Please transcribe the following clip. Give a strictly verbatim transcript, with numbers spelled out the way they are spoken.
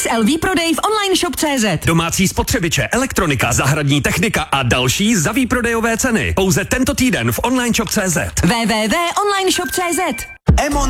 X L výprodej v online shop tečka cé zet. Domácí spotřebiče, elektronika, zahradní technika a další za výprodejové ceny. Pouze tento týden v online shop tečka cé zet. w w w tečka online shop tečka cé zet.